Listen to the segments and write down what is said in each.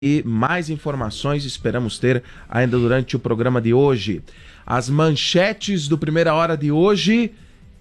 E mais informações esperamos ter ainda durante o programa de hoje. As manchetes do Primeira Hora de hoje: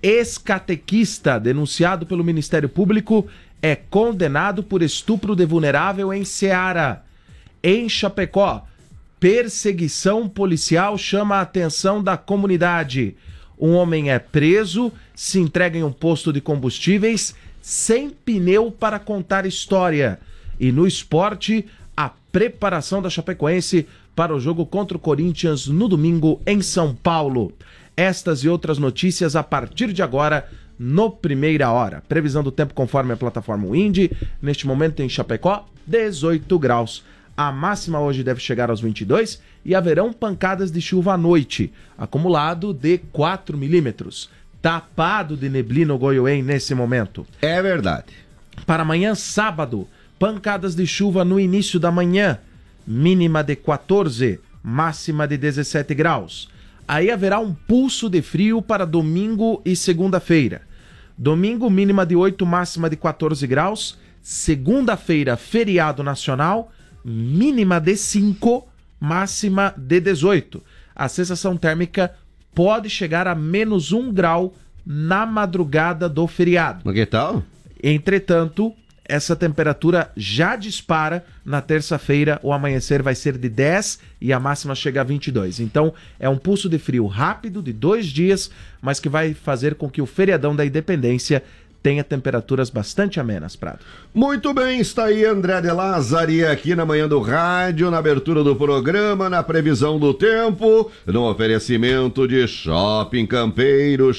ex-catequista denunciado pelo Ministério Público é condenado por estupro de vulnerável em Ceará. Em Chapecó, perseguição policial chama a atenção da comunidade. Um homem é preso, se entrega em um posto de combustíveis sem pneu para contar história. E no esporte, a preparação da Chapecoense para o jogo contra o Corinthians no domingo em São Paulo. Estas e outras notícias a partir de agora no Primeira Hora. Previsão do tempo conforme a plataforma Windy. Neste momento em Chapecó, 18 graus. A máxima hoje deve chegar aos 22 e haverão pancadas de chuva à noite. Acumulado de 4 milímetros. Tapado de neblina o Goiôem nesse momento. É verdade. Para amanhã, sábado, pancadas de chuva no início da manhã, mínima de 14, máxima de 17 graus. Aí haverá um pulso de frio para domingo e segunda-feira. Domingo, mínima de 8, máxima de 14 graus. Segunda-feira, feriado nacional, mínima de 5, máxima de 18. A sensação térmica pode chegar a menos 1 grau na madrugada do feriado. Mas que tal? Entretanto, essa temperatura já dispara na terça-feira. O amanhecer vai ser de 10 e a máxima chega a 22. Então, é um pulso de frio rápido de 2 dias, mas que vai fazer com que o feriadão da Independência tenha temperaturas bastante amenas, Prado. Muito bem, está aí André de Lázari aqui na Manhã do Rádio, na abertura do programa, na previsão do tempo, no oferecimento de Shopping Campeiro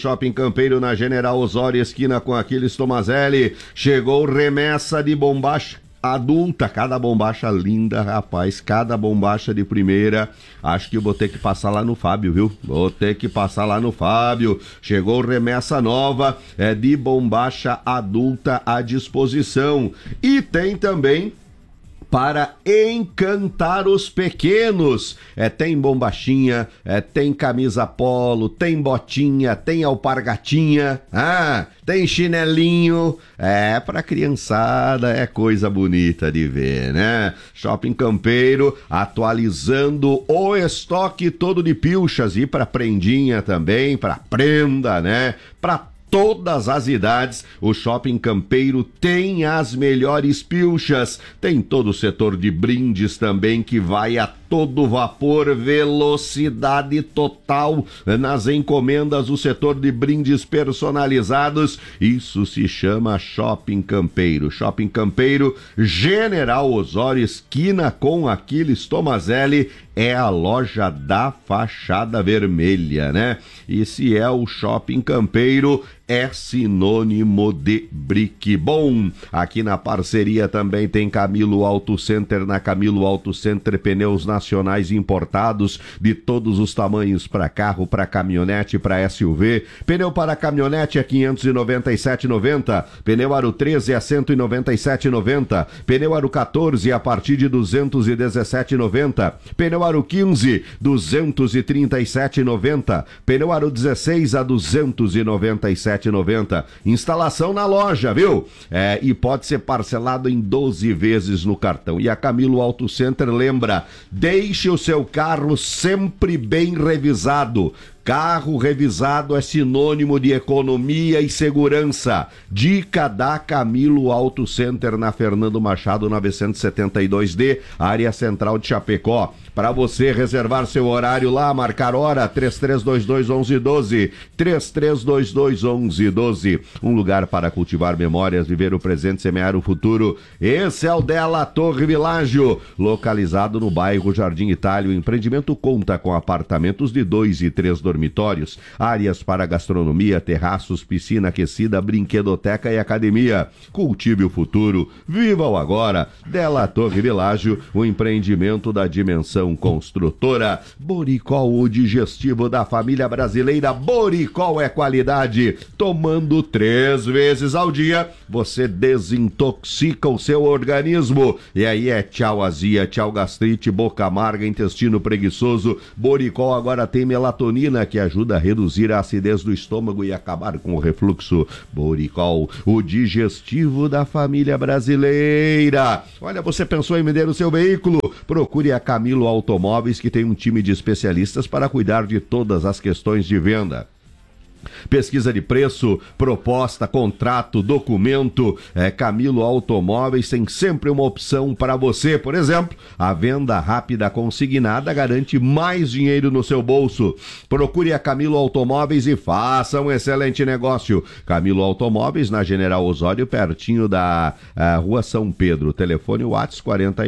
na General Osório, esquina com Aquiles Tomazelli. Chegou remessa de bombacha adulta, cada bombacha linda, rapaz, cada bombacha de primeira. Acho que eu vou ter que passar lá no Fábio, viu? Vou ter que passar lá no Fábio. Chegou remessa nova, de bombacha adulta à disposição. E tem também para encantar os pequenos. Tem bombachinha, tem camisa polo, tem botinha, tem alpargatinha, tem chinelinho. Pra criançada é coisa bonita de ver, né? Shopping Campeiro atualizando o estoque todo de pilchas e para prendinha também, para prenda, né? Para todas as idades, o Shopping Campeiro tem as melhores pilchas. Tem todo o setor de brindes também que vai a todo vapor, velocidade total nas encomendas, o setor de brindes personalizados. Isso se chama Shopping Campeiro. Shopping Campeiro, General Osório, esquina com Aquiles Tomazelli. É a loja da fachada vermelha, né? E se é o Shopping Campeiro, é sinônimo de Brick Bom. Aqui na parceria também tem Camilo Auto Center. Na Camilo Auto Center, pneus nacionais importados de todos os tamanhos para carro, para caminhonete, para SUV. Pneu para caminhonete é R$ 597,90. Pneu Aro 13 é R$ 197,90. Pneu Aro 14 a partir de R$ 217,90. Pneu Aro 15, R$ 237,90. Pneu Aro 16 a R$ 297,90. Instalação na loja, viu? E pode ser parcelado em 12 vezes no cartão. E a Camilo Auto Center lembra: deixe o seu carro sempre bem revisado. Carro revisado é sinônimo de economia e segurança. Dica da Camilo Auto Center na Fernando Machado 972D, área central de Chapecó. Para você reservar seu horário lá, marcar hora, 3322-1112, 3322-1112. Um lugar para cultivar memórias, viver o presente, semear o futuro. Esse é o Della Torre Világio, localizado no bairro Jardim Itália. O empreendimento conta com apartamentos de 2 e 3 dormitórios, áreas para gastronomia, terraços, piscina aquecida, brinquedoteca e academia. Cultive o futuro, viva o agora. Della Torre Világio, o empreendimento da dimensão construtora. Boricol, o digestivo da família brasileira. Boricol é qualidade. Tomando 3 vezes ao dia, você desintoxica o seu organismo. E aí é tchau azia, tchau gastrite, boca amarga, intestino preguiçoso. Boricol agora tem melatonina, vitamina que ajuda a reduzir a acidez do estômago e acabar com o refluxo. Boricol, o digestivo da família brasileira. Olha, você pensou em vender o seu veículo? Procure a Camilo Automóveis, que tem um time de especialistas para cuidar de todas as questões de venda. Pesquisa de preço, proposta, contrato, documento. Camilo Automóveis tem sempre uma opção para você. Por exemplo, a venda rápida consignada garante mais dinheiro no seu bolso. Procure a Camilo Automóveis e faça um excelente negócio. Camilo Automóveis, na General Osório, pertinho da Rua São Pedro. Telefone WhatsApp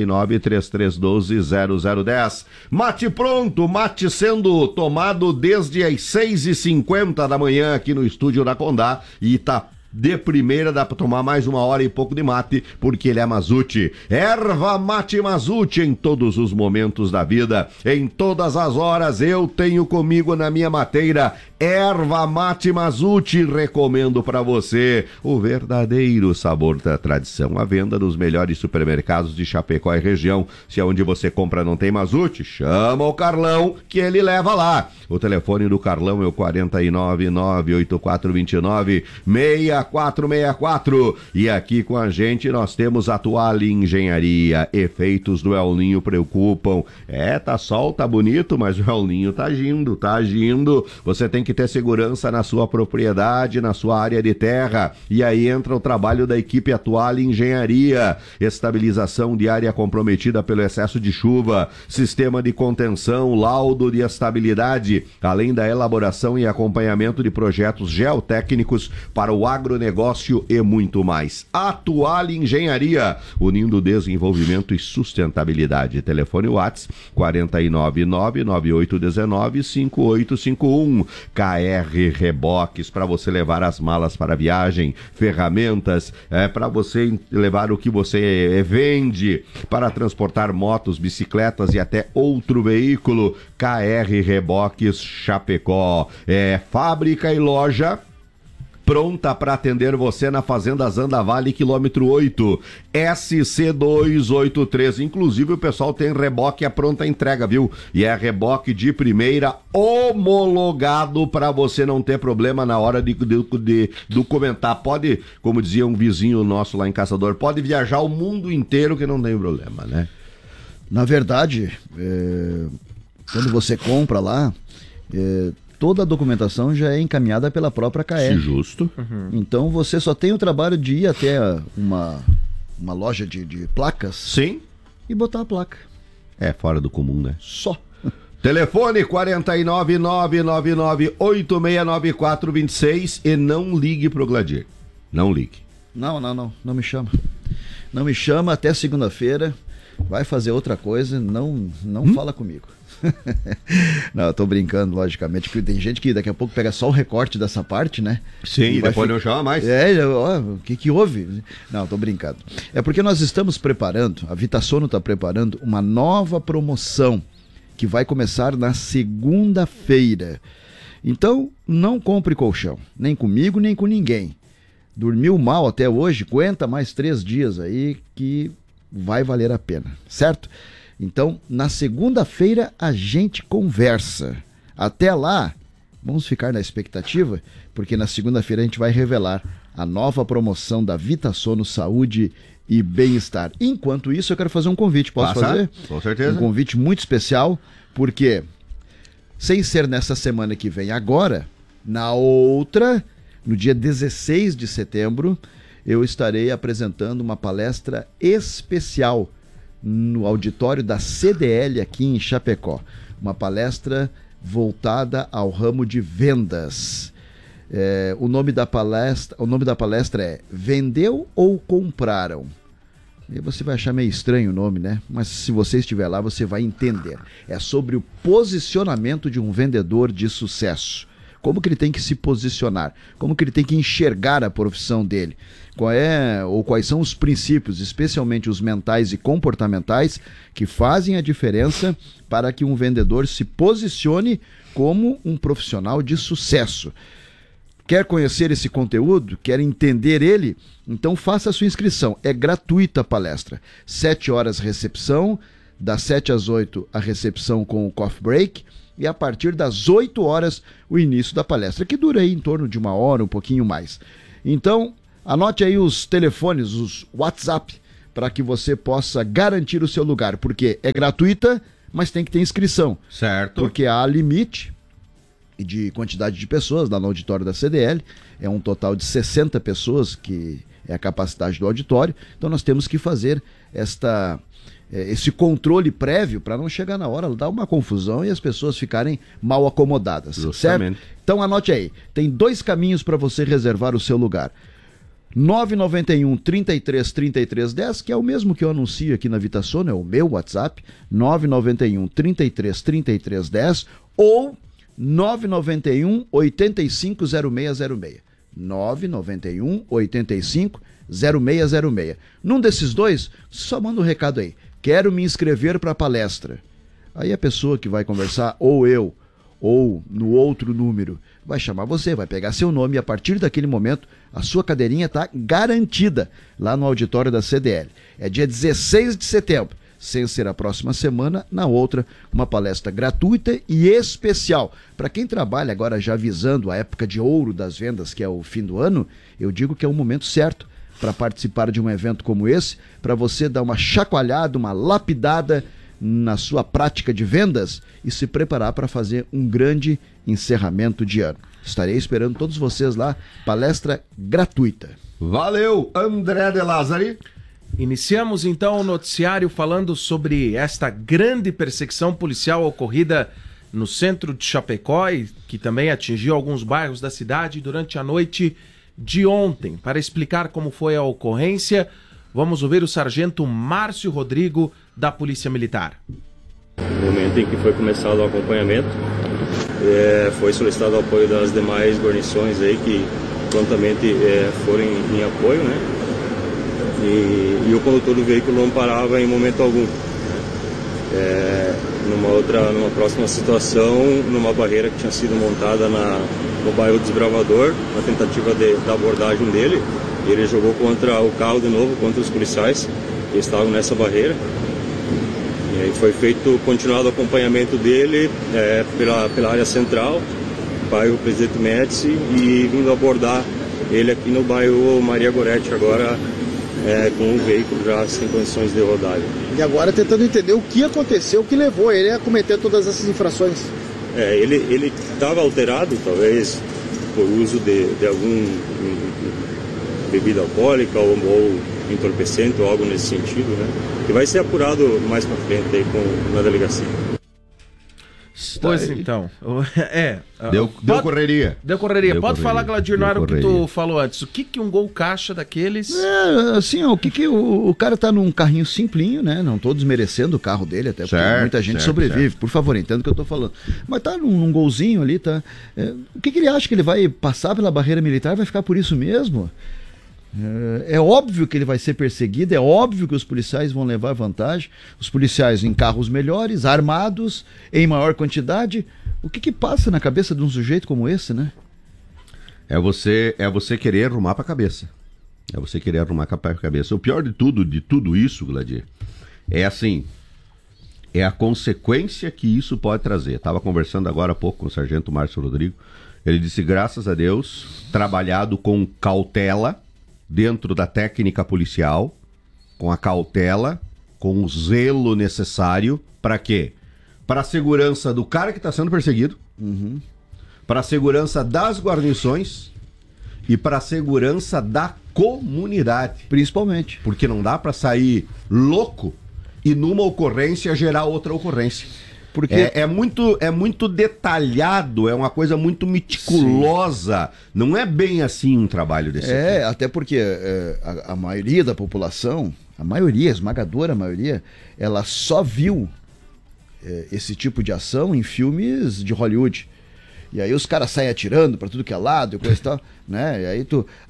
49-3312-0010. Mate pronto, mate sendo tomado desde as 6h50 da manhã aqui no estúdio da Condá, e tá de primeira, dá pra tomar mais 1 hora e pouco de mate, porque ele é Mazute. Erva mate Mazute em todos os momentos da vida, em todas as horas. Eu tenho comigo na minha mateira erva mate Mazute. Recomendo pra você o verdadeiro sabor da tradição. A venda nos melhores supermercados de Chapecó e região. Se aonde você compra não tem Mazute, chama o Carlão que ele leva lá. O telefone do Carlão é o 499-8429-6464. E aqui com a gente nós temos a Toalha Engenharia. Efeitos do El Ninho preocupam. Tá sol, tá bonito, mas o El Ninho tá agindo, tá agindo. Você tem que ter segurança na sua propriedade, na sua área de terra. E aí entra o trabalho da equipe Toalha Engenharia. Estabilização de área comprometida pelo excesso de chuva, sistema de contenção, laudo de estabilidade, além da elaboração e acompanhamento de projetos geotécnicos para o agronegócio e muito mais. A Toalha Engenharia, unindo desenvolvimento e sustentabilidade. Telefone WhatsApp 499-9819-5851. KR Reboques, para você levar as malas para a viagem, ferramentas, para você levar o que você vende, para transportar motos, bicicletas e até outro veículo. KR Reboques Chapecó. Fábrica e loja pronta para atender você na Fazenda Zanda Vale, quilômetro 8, SC283. Inclusive o pessoal tem reboque à pronta entrega, viu? E é reboque de primeira, homologado, para você não ter problema na hora de documentar. Pode, como dizia um vizinho nosso lá em Caçador, pode viajar o mundo inteiro que não tem problema, né? Na verdade, quando você compra lá, toda a documentação já é encaminhada pela própria KR. Justo. Uhum. Então você só tem o trabalho de ir até uma loja de placas. Sim. E botar a placa. Fora do comum, né? Só. Telefone 499-996-9426 e não ligue pro Gladir. Não ligue. Não me chama. Não me chama até segunda-feira. Vai fazer outra coisa, não fala comigo. Não, eu tô brincando, logicamente, porque tem gente que daqui a pouco pega só o recorte dessa parte, né? Sim, e depois não chama mais. O que houve? Não, tô brincando. É porque nós estamos preparando, a Vitasono está preparando uma nova promoção que vai começar na segunda-feira. Então, não compre colchão, nem comigo, nem com ninguém. Dormiu mal até hoje, aguenta mais 3 dias aí que vai valer a pena, certo? Então, na segunda-feira a gente conversa. Até lá, vamos ficar na expectativa, porque na segunda-feira a gente vai revelar a nova promoção da Vitasono Saúde e Bem-Estar. Enquanto isso, eu quero fazer um convite. Posso fazer? Com certeza. Um convite muito especial, porque, sem ser nessa semana que vem agora, na outra, no dia 16 de setembro, eu estarei apresentando uma palestra especial no auditório da CDL aqui em Chapecó. Uma palestra voltada ao ramo de vendas. O nome da palestra é Vendeu ou Compraram? E você vai achar meio estranho o nome, né? Mas se você estiver lá, você vai entender. É sobre o posicionamento de um vendedor de sucesso. Como que ele tem que se posicionar? Como que ele tem que enxergar a profissão dele? Quais são os princípios, especialmente os mentais e comportamentais, que fazem a diferença para que um vendedor se posicione como um profissional de sucesso? Quer conhecer esse conteúdo? Quer entender ele? Então faça a sua inscrição. É gratuita a palestra. 7 horas recepção, das 7 às 8 a recepção com o coffee break. e a partir das 8 horas o início da palestra, que dura aí em torno de 1 hora, um pouquinho mais. Então, anote aí os telefones, os WhatsApp, para que você possa garantir o seu lugar, porque é gratuita, mas tem que ter inscrição. Certo. Porque há limite de quantidade de pessoas lá no auditório da CDL, é um total de 60 pessoas que é a capacidade do auditório, então nós temos que fazer esse controle prévio para não chegar na hora, dar uma confusão e as pessoas ficarem mal acomodadas, Justamente. certo? Então anote aí, tem 2 caminhos para você reservar o seu lugar. 991 33 33 10, que é o mesmo que eu anuncio aqui na Vitasono, é o meu WhatsApp, 991 33 33 10 ou 991 85 0606. 991 85 0606. Num desses dois, só manda um recado aí. Quero me inscrever para a palestra. Aí a pessoa que vai conversar, ou eu, ou no outro número, vai chamar você, vai pegar seu nome e a partir daquele momento a sua cadeirinha está garantida lá no auditório da CDL. É dia 16 de setembro, sem ser a próxima semana, na outra, uma palestra gratuita e especial. Para quem trabalha agora já visando a época de ouro das vendas, que é o fim do ano, eu digo que é o momento certo para participar de um evento como esse, para você dar uma chacoalhada, uma lapidada na sua prática de vendas e se preparar para fazer um grande encerramento de ano. Estarei esperando todos vocês lá, palestra gratuita. Valeu, André de Lázari. Iniciamos então o noticiário falando sobre esta grande perseguição policial ocorrida no centro de Chapecó e que também atingiu alguns bairros da cidade durante a noite de ontem. Para explicar como foi a ocorrência, vamos ouvir o sargento Márcio Rodrigo, da Polícia Militar. No momento em que foi começado o acompanhamento, foi solicitado o apoio das demais guarnições aí que prontamente foram em apoio, né? E o condutor do veículo não parava em momento algum. Numa próxima situação, numa barreira que tinha sido montada no bairro Desbravador, na tentativa da abordagem dele, ele jogou contra o carro de novo, contra os policiais que estavam nessa barreira. E aí foi continuado o acompanhamento dele pela área central, bairro Presidente Médici, e vindo abordar ele aqui no bairro Maria Goretti agora, com o veículo já sem condições de rodagem. E agora tentando entender o que aconteceu, o que levou ele a cometer todas essas infrações. Ele estava alterado, talvez por uso de algum bebida alcoólica ou entorpecente ou algo nesse sentido, né? Que vai ser apurado mais para frente aí na delegacia. Pois então, Deu correria. Deu correria. Deu Pode correria. falar, Gladir, não era o que tu correria. falou antes. O que um gol caixa daqueles... Assim, ó, o cara tá num carrinho simplinho, né? Não tô desmerecendo o carro dele, até porque Certo, muita gente certo, sobrevive. certo. Por favor, entenda o que eu tô falando. Mas tá num golzinho ali, tá? O que ele acha que ele vai passar pela barreira militar? Vai ficar por isso mesmo? É óbvio que ele vai ser perseguido, é óbvio que os policiais vão levar vantagem, os policiais em carros melhores, armados, em maior quantidade. O que passa na cabeça de um sujeito como esse, né? É você querer arrumar pra cabeça. É você querer arrumar pra cabeça. O pior de tudo isso, Gladir, é assim, é a consequência que isso pode trazer. Estava conversando agora há pouco com o sargento Márcio Rodrigo, ele disse, graças a Deus, trabalhado com cautela, dentro da técnica policial, com a cautela, com o zelo necessário, para quê? Para a segurança do cara que está sendo perseguido, para a segurança das guarnições e para a segurança da comunidade. Principalmente. Porque não dá para sair louco e numa ocorrência gerar outra ocorrência. Porque É muito detalhado, é uma coisa muito meticulosa. Não é bem assim um trabalho desse tipo. Até porque a maioria da população, a esmagadora maioria, ela só viu esse tipo de ação em filmes de Hollywood. E aí os caras saem atirando pra tudo que é lado e coisa e tal, né? E aí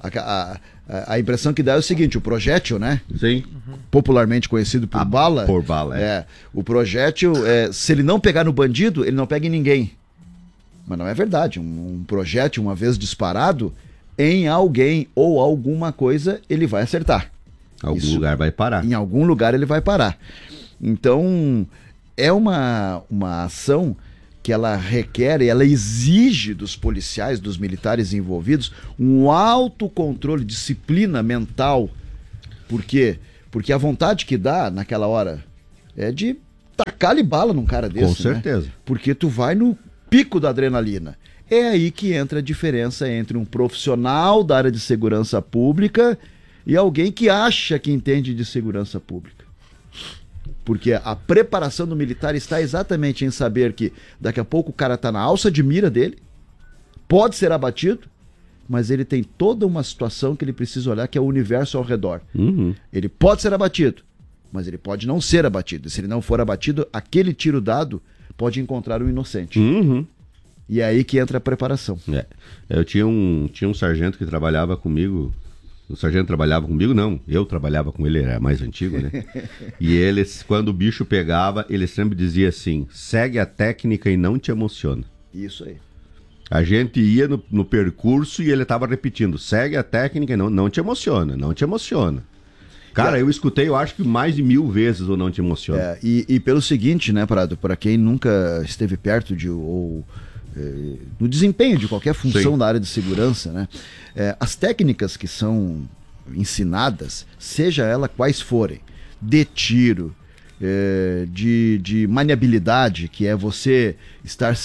a impressão que dá é o seguinte, o projétil, né? Sim. Popularmente conhecido por bala. Por bala, O projétil, se ele não pegar no bandido, ele não pega em ninguém. Mas não é verdade. Um projétil, uma vez disparado, em alguém ou alguma coisa, ele vai acertar. Algum lugar vai parar. Em algum lugar ele vai parar. Então, é uma ação que ela requer e ela exige dos policiais, dos militares envolvidos, um autocontrole, disciplina mental. Por quê? Porque a vontade que dá naquela hora é de tacar-lhe bala num cara desse. Com certeza. Né? Porque tu vai no pico da adrenalina. É aí que entra a diferença entre um profissional da área de segurança pública e alguém que acha que entende de segurança pública. Porque a preparação do militar está exatamente em saber que daqui a pouco o cara está na alça de mira dele, pode ser abatido, mas ele tem toda uma situação que ele precisa olhar, que é o universo ao redor. Ele pode ser abatido, mas ele pode não ser abatido. E se ele não for abatido, aquele tiro dado pode encontrar um inocente. E é aí que entra a preparação. Eu tinha um sargento que trabalhava comigo. O sargento trabalhava comigo, não. Eu trabalhava com ele, era mais antigo, né? E eles, quando o bicho pegava, ele sempre dizia assim: segue a técnica e não te emociona. Isso aí. A gente ia no percurso e ele estava repetindo: segue a técnica e não te emociona, não te emociona. Cara, eu escutei, eu acho que mais de 1000 vezes o não te emociona. E pelo seguinte, né, Prado? Para quem nunca esteve perto no desempenho de qualquer função da área de segurança, né? As técnicas que são ensinadas, seja ela quais forem, de tiro, de maniabilidade, que é você estar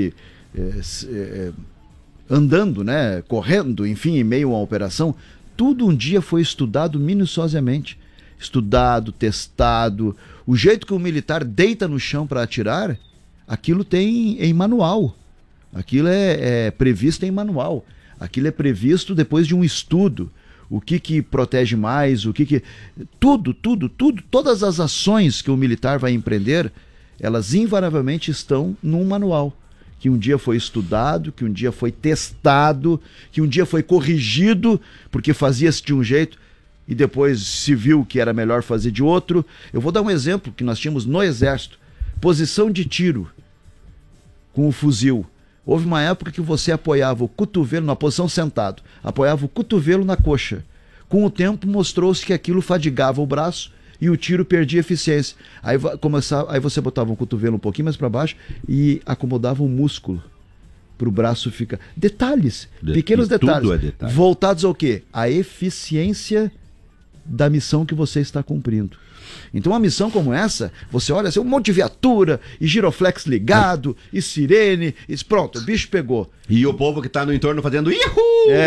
andando, né, correndo, enfim, em meio a uma operação, tudo um dia foi estudado minuciosamente. Estudado, testado. O jeito que o militar deita no chão para atirar, aquilo tem em manual. Aquilo é previsto em manual. Aquilo é previsto depois de um estudo. O que protege mais, tudo, todas as ações que o militar vai empreender, elas invariavelmente estão num manual. Que um dia foi estudado, que um dia foi testado, que um dia foi corrigido, porque fazia-se de um jeito e depois se viu que era melhor fazer de outro. Eu vou dar um exemplo que nós tínhamos no Exército. Posição de tiro com o fuzil. Houve uma época que você apoiava o cotovelo, na posição sentado, apoiava o cotovelo na coxa. Com o tempo mostrou-se que aquilo fadigava o braço e o tiro perdia eficiência. Aí você botava o cotovelo um pouquinho mais para baixo e acomodava o músculo para o braço ficar. Detalhes, pequenos detalhes. Tudo é detalhe. Voltados ao quê? A eficiência da missão que você está cumprindo. Então uma missão como essa, você olha assim, um monte de viatura, e giroflex ligado, e sirene, e pronto, o bicho pegou. E o povo que tá no entorno fazendo ihu!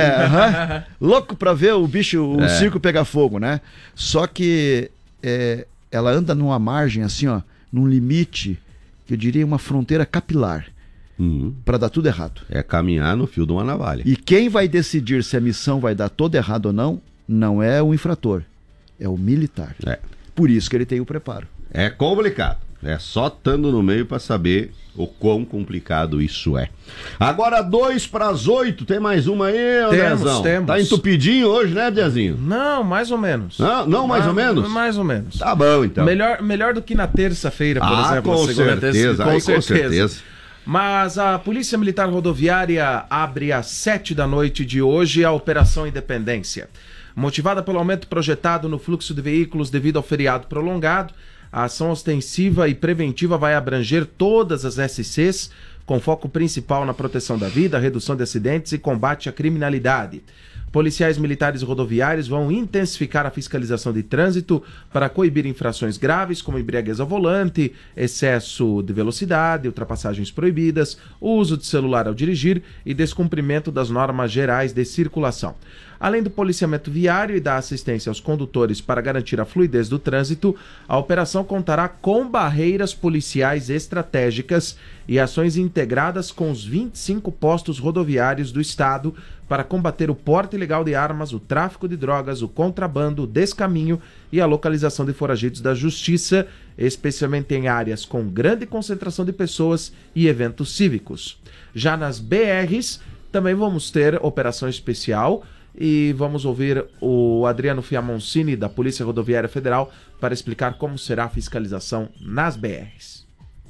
Louco pra ver o bicho, o circo pegar fogo, né? Só que ela anda numa margem assim, ó, num limite, que eu diria uma fronteira capilar, pra dar tudo errado. É caminhar no fio de uma navalha. E quem vai decidir se a missão vai dar todo errado ou não, não é o infrator, é o militar. Por isso que ele tem o preparo. É complicado. É só estando no meio para saber o quão complicado isso é. Agora 7:02. Tem mais uma aí, Andrezão? Temos. Tá entupidinho hoje, né, Diazinho? Não, mais ou menos. Não, mais ou menos? Mais ou menos. Tá bom, então. Melhor do que na terça-feira, por exemplo. Com certeza. Com certeza. Mas a Polícia Militar Rodoviária abre às 7h de hoje a Operação Independência. Motivada pelo aumento projetado no fluxo de veículos devido ao feriado prolongado, a ação ostensiva e preventiva vai abranger todas as SCs, com foco principal na proteção da vida, redução de acidentes e combate à criminalidade. Policiais militares e rodoviários vão intensificar a fiscalização de trânsito para coibir infrações graves como embriaguez ao volante, excesso de velocidade, ultrapassagens proibidas, uso de celular ao dirigir e descumprimento das normas gerais de circulação. Além do policiamento viário e da assistência aos condutores para garantir a fluidez do trânsito, a operação contará com barreiras policiais estratégicas e ações integradas com os 25 postos rodoviários do estado para combater o porte ilegal de armas, o tráfico de drogas, o contrabando, o descaminho e a localização de foragidos da justiça, especialmente em áreas com grande concentração de pessoas e eventos cívicos. Já nas BRs, também vamos ter operação especial e vamos ouvir o Adriano Fiamoncini, da Polícia Rodoviária Federal, para explicar como será a fiscalização nas BRs.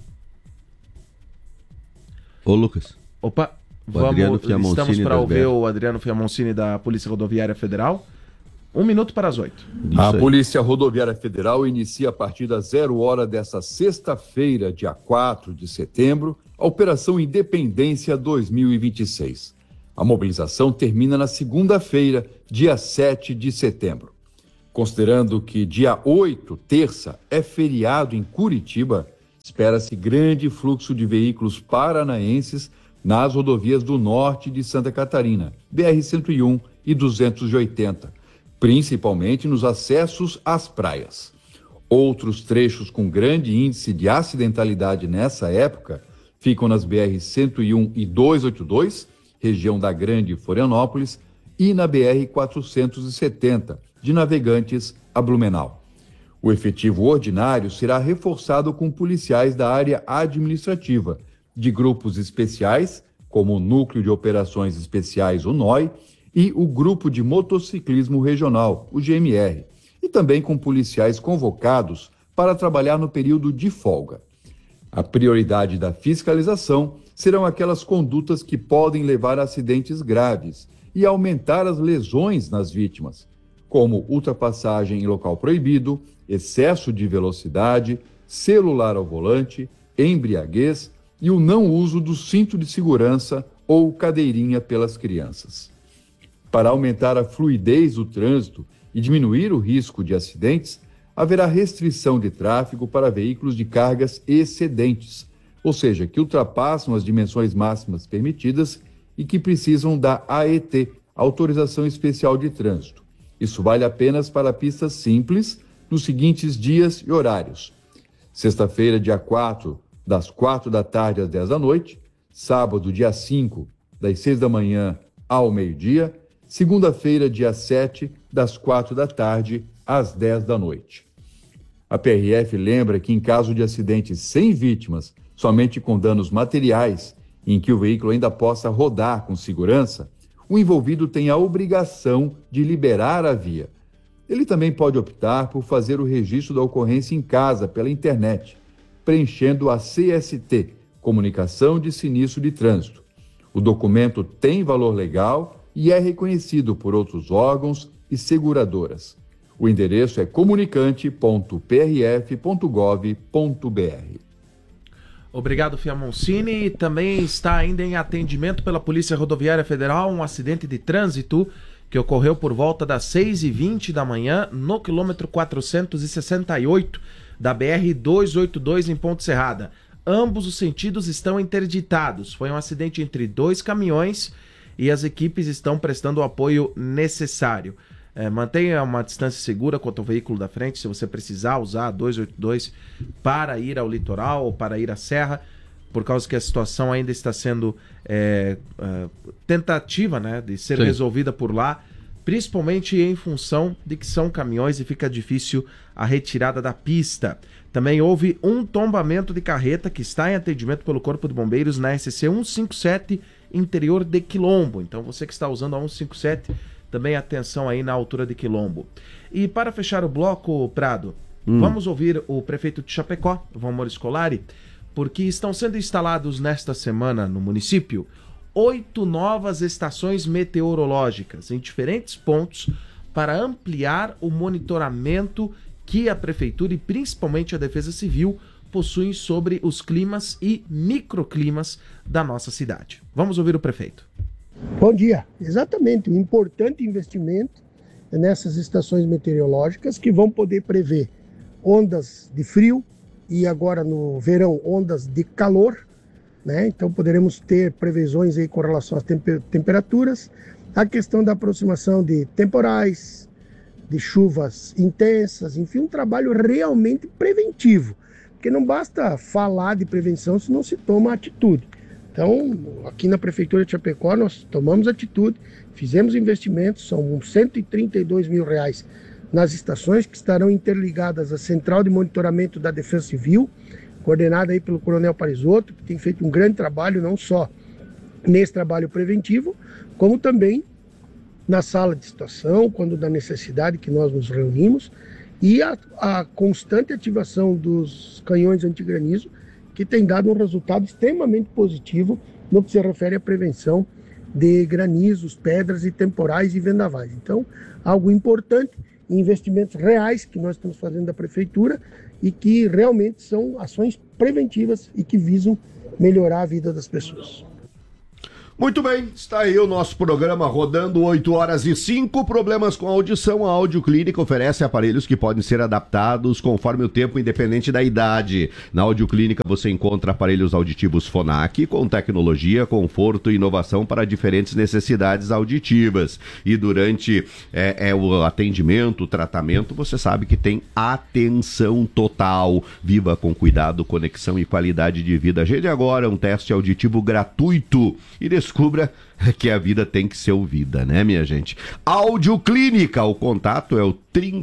Ô, Lucas. Opa, estamos para ouvir o Adriano Fiamoncini, da Polícia Rodoviária Federal. 1 minuto para as 8. A Polícia Rodoviária Federal inicia a partir das 0 hora desta sexta-feira, dia 4 de setembro, a Operação Independência 2026. A mobilização termina na segunda-feira, dia 7 de setembro. Considerando que dia 8, terça, é feriado em Curitiba, espera-se grande fluxo de veículos paranaenses nas rodovias do norte de Santa Catarina, BR-101 e 280, principalmente nos acessos às praias. Outros trechos com grande índice de acidentalidade nessa época ficam nas BR-101 e 282, região da Grande Florianópolis, e na BR-470, de Navegantes a Blumenau. O efetivo ordinário será reforçado com policiais da área administrativa, de grupos especiais, como o Núcleo de Operações Especiais, o NOI, e o Grupo de Motociclismo Regional, o GMR, e também com policiais convocados para trabalhar no período de folga. A prioridade da fiscalização serão aquelas condutas que podem levar a acidentes graves e aumentar as lesões nas vítimas, como ultrapassagem em local proibido, excesso de velocidade, celular ao volante, embriaguez e o não uso do cinto de segurança ou cadeirinha pelas crianças. Para aumentar a fluidez do trânsito e diminuir o risco de acidentes, haverá restrição de tráfego para veículos de cargas excedentes, ou seja, que ultrapassam as dimensões máximas permitidas e que precisam da AET, Autorização Especial de Trânsito. Isso vale apenas para pistas simples, nos seguintes dias e horários: sexta-feira, dia 4, das 4 da tarde às 10 da noite, sábado, dia 5, das 6 da manhã ao meio-dia, segunda-feira, dia 7, das 4 da tarde às 10 da noite. A PRF lembra que, em caso de acidente sem vítimas, somente com danos materiais, em que o veículo ainda possa rodar com segurança, o envolvido tem a obrigação de liberar a via. Ele também pode optar por fazer o registro da ocorrência em casa, pela internet, preenchendo a CST, Comunicação de Sinistro de Trânsito. O documento tem valor legal e é reconhecido por outros órgãos e seguradoras. O endereço é comunicante.prf.gov.br. Obrigado, Fiamoncini. Também está ainda em atendimento pela Polícia Rodoviária Federal um acidente de trânsito que ocorreu por volta das 6h20 da manhã no quilômetro 468 da BR-282 em Ponte Serrada. Ambos os sentidos estão interditados. Foi um acidente entre 2 caminhões e as equipes estão prestando o apoio necessário. Mantenha uma distância segura quanto ao veículo da frente, se você precisar usar a 282 para ir ao litoral ou para ir à serra, por causa que a situação ainda está sendo tentativa, né, de ser resolvida por lá, principalmente em função de que são caminhões e fica difícil a retirada da pista. Também houve um tombamento de carreta que está em atendimento pelo Corpo de Bombeiros na SC 157, interior de Quilombo. Então você que está usando a 157, também atenção aí na altura de Quilombo. E para fechar o bloco, Prado, vamos ouvir o prefeito de Chapecó, Valmor Scolari, porque estão sendo instalados nesta semana no município 8 novas estações meteorológicas em diferentes pontos para ampliar o monitoramento que a prefeitura e principalmente a Defesa Civil possuem sobre os climas e microclimas da nossa cidade. Vamos ouvir o prefeito. Bom dia. Exatamente, um importante investimento nessas estações meteorológicas que vão poder prever ondas de frio e agora no verão ondas de calor, né? Então poderemos ter previsões aí com relação às temperaturas, a questão da aproximação de temporais, de chuvas intensas, enfim, um trabalho realmente preventivo, porque não basta falar de prevenção se não se toma atitude. Então, aqui na Prefeitura de Chapecó, nós tomamos atitude, fizemos investimentos, são R$132 mil nas estações que estarão interligadas à Central de Monitoramento da Defesa Civil, coordenada aí pelo Coronel Parisotto, que tem feito um grande trabalho, não só nesse trabalho preventivo, como também na sala de situação, quando da necessidade que nós nos reunimos, e a constante ativação dos canhões antigranizo, que tem dado um resultado extremamente positivo no que se refere à prevenção de granizos, pedras e temporais e vendavais. Então, algo importante, investimentos reais que nós estamos fazendo da Prefeitura e que realmente são ações preventivas e que visam melhorar a vida das pessoas. Muito bem, está aí o nosso programa rodando 8h05. Problemas com a audição, a Audioclínica oferece aparelhos que podem ser adaptados conforme o tempo, independente da idade. Na Audioclínica você encontra aparelhos auditivos Phonak com tecnologia, conforto e inovação para diferentes necessidades auditivas. E durante o atendimento, o tratamento, você sabe que tem atenção total. Viva com cuidado, conexão e qualidade de vida. Agende agora um teste auditivo gratuito e descubra que a vida tem que ser ouvida, né, minha gente? Audioclínica, o contato é o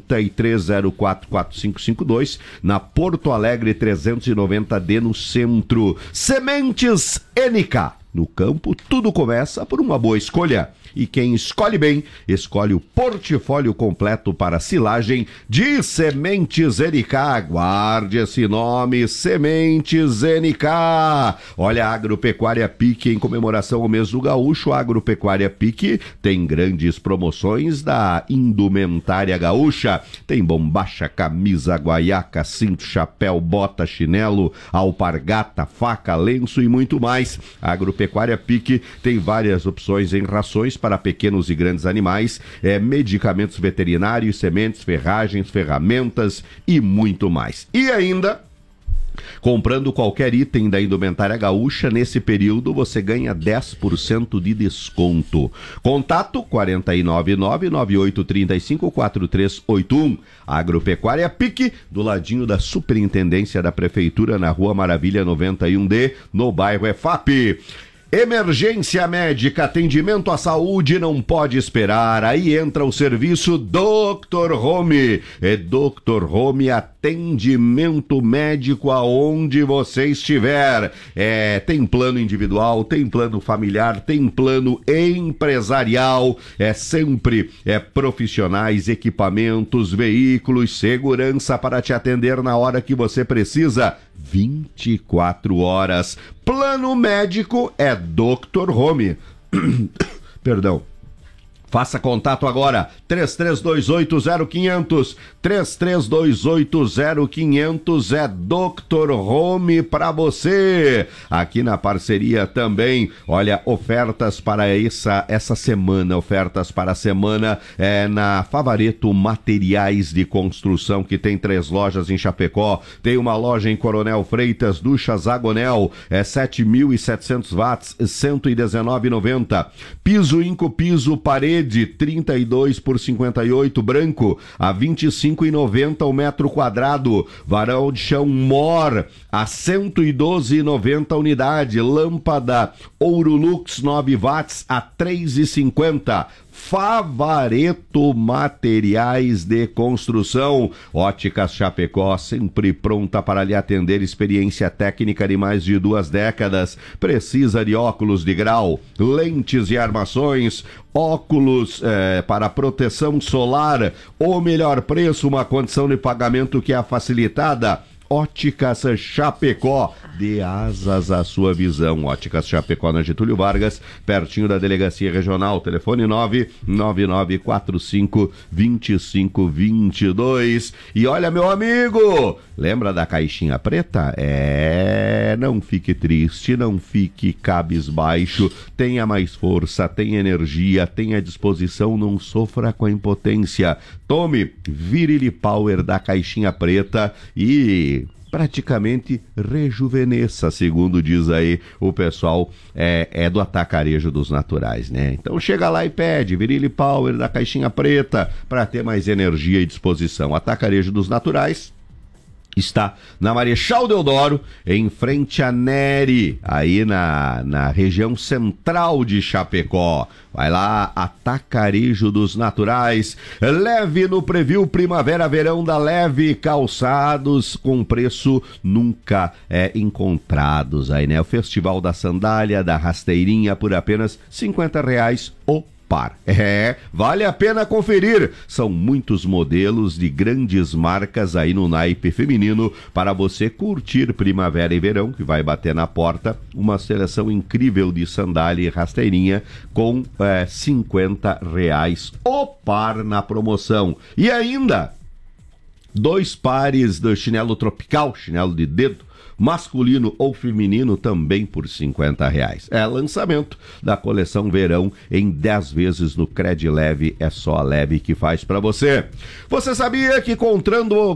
33044552, na Porto Alegre 390D, no centro. Sementes NK. No campo, tudo começa por uma boa escolha. E quem escolhe bem, escolhe o portfólio completo para silagem de Sementes NK. Guarde esse nome, Sementes NK. Olha, a Agropecuária Pique, em comemoração ao mês do Gaúcho, a Agropecuária Pique tem grandes promoções da indumentária gaúcha. Tem bombacha, camisa, guaiaca, cinto, chapéu, bota, chinelo, alpargata, faca, lenço e muito mais. A Agropecuária Pique tem várias opções em rações para pequenos e grandes animais, medicamentos veterinários, sementes, ferragens, ferramentas e muito mais. E ainda, comprando qualquer item da indumentária gaúcha, nesse período você ganha 10% de desconto. Contato 499-9835-4381. Agropecuária Pique, do ladinho da Superintendência da Prefeitura, na Rua Maravilha 91D, no bairro EFAP. Emergência médica, atendimento à saúde não pode esperar. Aí entra o serviço Dr. Home. Dr. Home, atendimento médico aonde você estiver. Tem plano individual, tem plano familiar, tem plano empresarial. Sempre profissionais, equipamentos, veículos, segurança para te atender na hora que você precisa. 24 horas. Plano médico é Dr. Home. Perdão. Faça contato agora, 33280500, 33280500 é Dr. Home para você. Aqui na parceria também, olha, ofertas para essa semana, ofertas para a semana na Favareto Materiais de Construção, que tem 3 lojas em Chapecó, tem uma loja em Coronel Freitas, Ducha Zagonel, 7.700 watts, R$ 119,90. Piso Inco, piso parede, 32 por 58 branco, a R$ 25,90 o metro quadrado. Varal de chão Mor, a R$ 112,90 unidade. Lâmpada Ourolux 9 watts, a R$ 3,50. Favareto Materiais de Construção. Óticas Chapecó, sempre pronta para lhe atender. Experiência técnica de mais de 2 décadas. Precisa de óculos de grau, lentes e armações, óculos para proteção solar. O melhor preço, uma condição de pagamento que é facilitada. Óticas Chapecó, dê asas à sua visão. Óticas Chapecó, na Getúlio Vargas, pertinho da Delegacia Regional. Telefone 99945-2522. E olha, meu amigo, lembra da caixinha preta? Não fique triste, não fique cabisbaixo. Tenha mais força, tenha energia, tenha disposição, não sofra com a impotência. Tome Virili Power da caixinha preta e praticamente rejuvenesça, segundo diz aí o pessoal do Atacarejo dos Naturais, né? Então chega lá e pede Virili Power da caixinha preta para ter mais energia e disposição. Atacarejo dos Naturais está na Marechal Deodoro, em frente a Neri, aí na região central de Chapecó. Vai lá, Atacarejo dos Naturais. Leve no Preview Primavera-Verão da Leve, calçados com preço nunca encontrados aí, né? O Festival da Sandália, da Rasteirinha, por apenas R$ 50 o Opar. Vale a pena conferir. São muitos modelos de grandes marcas aí no naipe feminino para você curtir primavera e verão, que vai bater na porta. Uma seleção incrível de sandália e rasteirinha com R$50. Opar na promoção. E ainda 2 pares do chinelo tropical, chinelo de dedo, masculino ou feminino, também por R$50. É lançamento da coleção verão em 10 vezes no Credileve. É só a Leve que faz para você. Você sabia que contratando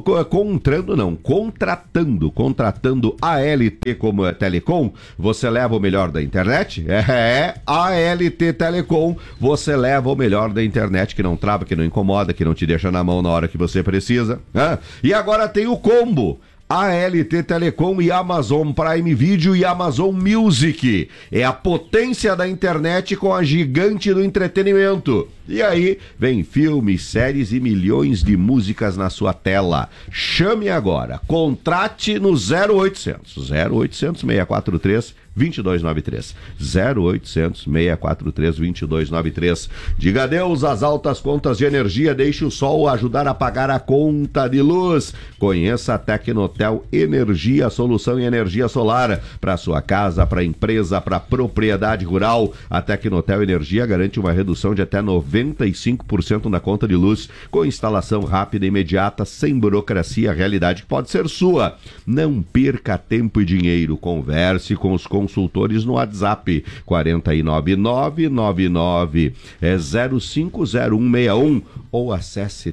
a ALT como Telecom, você leva o melhor da internet? A ALT Telecom, você leva o melhor da internet, que não trava, que não incomoda, que não te deixa na mão na hora que você precisa. E agora tem o combo ALT Telecom e Amazon Prime Video e Amazon Music. É a potência da internet com a gigante do entretenimento. E aí vem filmes, séries e milhões de músicas na sua tela. Chame agora. Contrate no 0800 643 2293. 0800 643 2293. Diga adeus às altas contas de energia. Deixe o sol ajudar a pagar a conta de luz. Conheça a Tecnotel Energia, solução em energia solar para sua casa, para empresa, para propriedade rural. A Tecnotel Energia garante uma redução de até 95% na conta de luz, com instalação rápida e imediata, sem burocracia. A realidade que pode ser sua. Não perca tempo e dinheiro. Converse com os consultores no WhatsApp 49999050161 ou acesse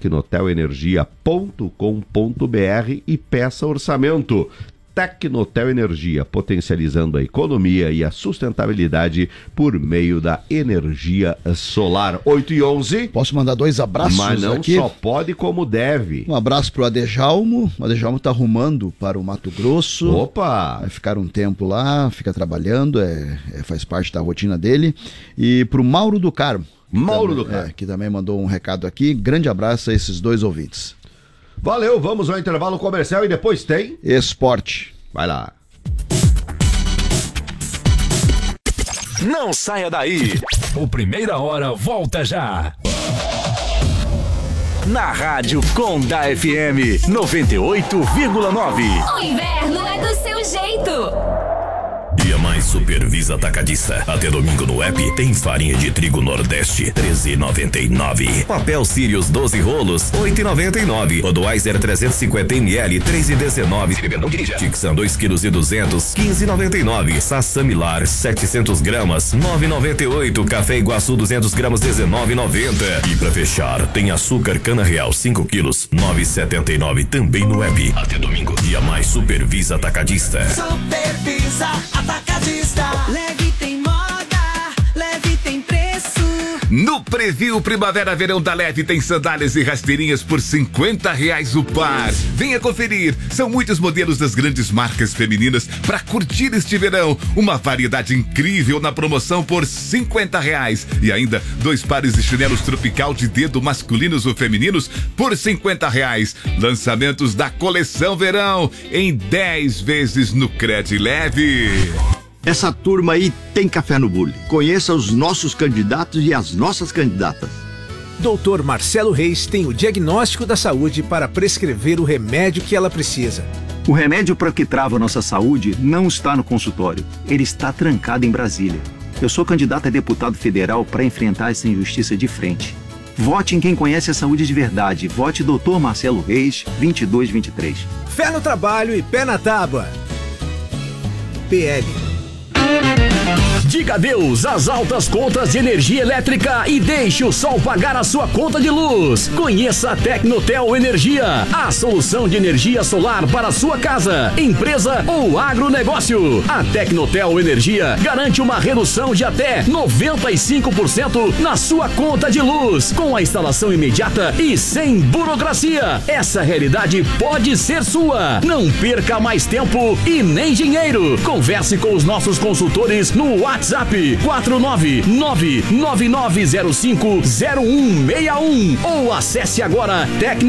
tecnotelenergia.com.br e peça orçamento. Tecnotel Energia, potencializando a economia e a sustentabilidade por meio da energia solar. 8h11. Posso mandar 2 abraços aqui? Mas não aqui? Só pode como deve. Um abraço pro Adejalmo. O Adejalmo tá arrumando para o Mato Grosso. Opa! Vai ficar um tempo lá, fica trabalhando, faz parte da rotina dele. E pro Mauro do Carmo. Que também mandou um recado aqui. Grande abraço a esses 2 ouvintes. Valeu, vamos ao intervalo comercial e depois tem Esporte. Vai lá. Não saia daí. O Primeira Hora volta já. Na Rádio Conda FM 98,9. O inverno é do seu jeito. Dia Mais Supervisa Atacadista. Até domingo no app tem farinha de trigo Nordeste, R$13,99. Papel Sirius 12 rolos, R$8,99. Budweiser 350 ml, R$3,19. Não dirija. Tixan 2,2 kg, R$15,99. Sassamilar 700 gramas, R$9,98. Café Iguaçu 200 gramas, R$19,90. E pra fechar, tem açúcar Cana Real 5 quilos, R$9,79. Também no app. Até domingo. Dia Mais Supervisa Atacadista. Supervisa Atacadista. Leve tem moda, leve tem preço. No Preview Primavera-Verão da Leve tem sandálias e rasteirinhas por R$50 o par. Venha conferir. São muitos modelos das grandes marcas femininas para curtir este verão. Uma variedade incrível na promoção por R$50. E ainda 2 pares de chinelos tropical de dedo masculinos ou femininos por R$50. Lançamentos da coleção verão em 10 vezes no Credileve. Essa turma aí tem café no bule. Conheça os nossos candidatos e as nossas candidatas. Dr. Marcelo Reis tem o diagnóstico da saúde para prescrever o remédio que ela precisa. O remédio para que trava a nossa saúde não está no consultório. Ele está trancado em Brasília. Eu sou candidato a deputado federal para enfrentar essa injustiça de frente. Vote em quem conhece a saúde de verdade. Vote Dr. Marcelo Reis, 2223. Fé no trabalho e pé na tábua. PL. Diga adeus às altas contas de energia elétrica e deixe o sol pagar a sua conta de luz. Conheça a Tecnotel Energia, a solução de energia solar para a sua casa, empresa ou agronegócio. A Tecnotel Energia garante uma redução de até 95% na sua conta de luz, com a instalação imediata e sem burocracia. Essa realidade pode ser sua. Não perca mais tempo e nem dinheiro. Converse com os nossos consultores no WhatsApp 49999050161 ou acesse agora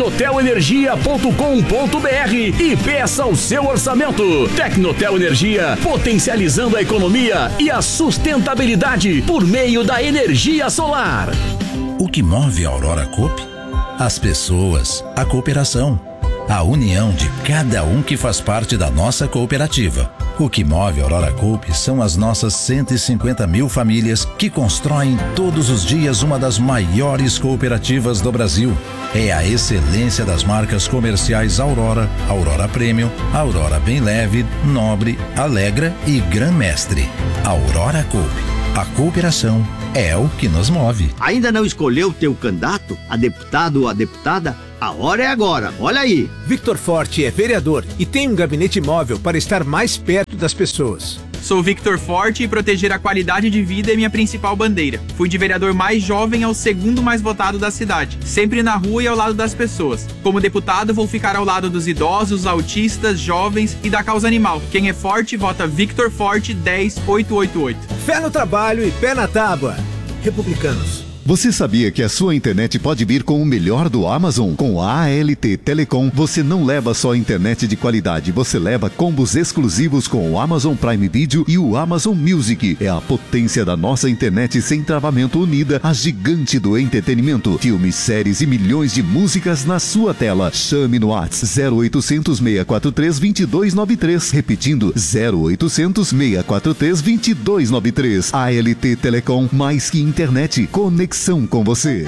tecnotelenergia.com.br e peça o seu orçamento. Tecnotel Energia, potencializando a economia e a sustentabilidade por meio da energia solar. O que move a Aurora Coop? As pessoas, a cooperação, a união de cada um que faz parte da nossa cooperativa. O que move a Aurora Coop são as nossas 150 mil famílias que constroem todos os dias uma das maiores cooperativas do Brasil. É a excelência das marcas comerciais Aurora, Aurora Premium, Aurora Bem Leve, Nobre, Alegra e Gran Mestre. Aurora Coop. A cooperação é o que nos move. Ainda não escolheu o teu candidato, a deputado ou a deputada? A hora é agora, olha aí. Victor Forte é vereador e tem um gabinete móvel para estar mais perto das pessoas. Sou Victor Forte e proteger a qualidade de vida é minha principal bandeira. Fui de vereador mais jovem ao segundo mais votado da cidade, sempre na rua e ao lado das pessoas. Como deputado, vou ficar ao lado dos idosos, autistas, jovens e da causa animal. Quem é forte, vota Victor Forte 10888. Fé no trabalho e pé na tábua. Republicanos. Você sabia que a sua internet pode vir com o melhor do Amazon? Com a ALT Telecom, você não leva só internet de qualidade, você leva combos exclusivos com o Amazon Prime Video e o Amazon Music. É a potência da nossa internet sem travamento unida à gigante do entretenimento. Filmes, séries e milhões de músicas na sua tela. Chame no WhatsApp 0800 643 2293. Repetindo, 0800 643 2293. ALT Telecom, mais que internet, conexão com você.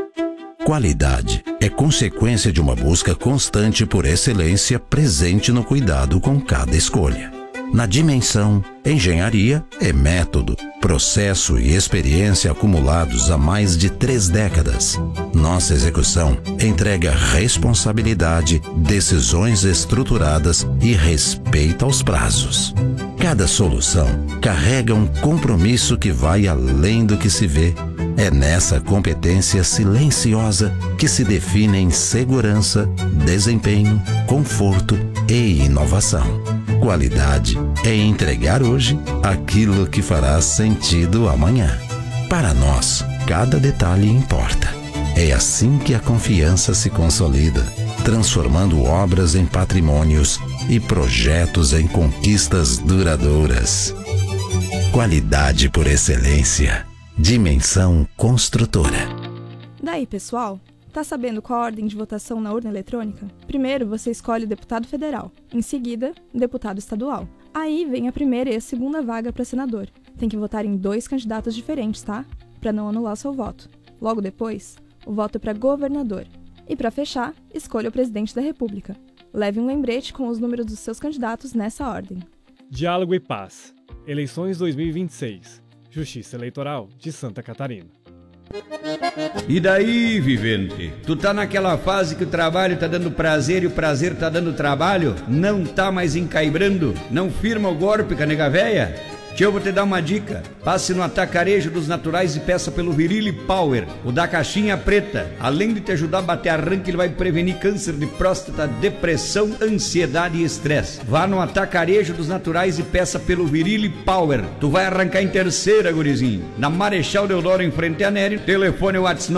Qualidade é consequência de uma busca constante por excelência presente no cuidado com cada escolha. Na Dimensão, engenharia é método, processo e experiência acumulados há mais de 3 décadas. Nossa execução entrega responsabilidade, decisões estruturadas e respeito aos prazos. Cada solução carrega um compromisso que vai além do que se vê. É nessa competência silenciosa que se definem segurança, desempenho, conforto e inovação. Qualidade é entregar hoje aquilo que fará sentido amanhã. Para nós, cada detalhe importa. É assim que a confiança se consolida, transformando obras em patrimônios e projetos em conquistas duradouras. Qualidade por excelência. Dimensão Construtora. Daí, pessoal? Tá sabendo qual a ordem de votação na urna eletrônica? Primeiro, você escolhe deputado federal. Em seguida, deputado estadual. Aí vem a primeira e a segunda vaga para senador. Tem que votar em 2 candidatos diferentes, tá? Para não anular o seu voto. Logo depois, o voto é para governador. E para fechar, escolha o presidente da República. Leve um lembrete com os números dos seus candidatos nessa ordem. Diálogo e Paz. Eleições 2026. Justiça Eleitoral de Santa Catarina. E daí, vivente? Tu tá naquela fase que o trabalho tá dando prazer e o prazer tá dando trabalho? Não tá mais encaibrando? Não firma o golpe com a nega véia? Tio, eu vou te dar uma dica. Passe no Atacarejo dos Naturais e peça pelo Virile Power, o da caixinha preta. Além de te ajudar a bater arranque, ele vai prevenir câncer de próstata, depressão, ansiedade e estresse. Vá no Atacarejo dos Naturais e peça pelo Virile Power. Tu vai arrancar em terceira, gurizinho. Na Marechal Deodoro, em frente à Nery. Telefone WhatsApp